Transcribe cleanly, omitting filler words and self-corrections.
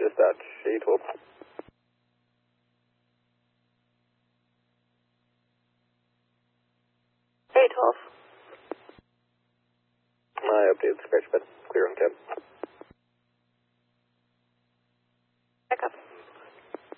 dispatch, 812. I updated the scratch pad. Clear on cab.